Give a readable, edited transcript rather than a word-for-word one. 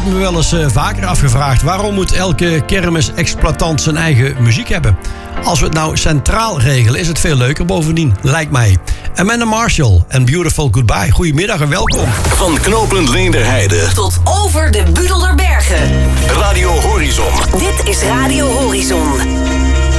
het me wel eens vaker afgevraagd. Waarom moet elke kermisexploitant zijn eigen muziek hebben? Als we het nou centraal regelen, is het veel leuker bovendien, lijkt mij. Amanda Marshall en Beautiful Goodbye. Goedemiddag en welkom. Van knooppunt Leenderheide tot over de Budelderbergen. Radio Horizon. Dit is Radio Horizon.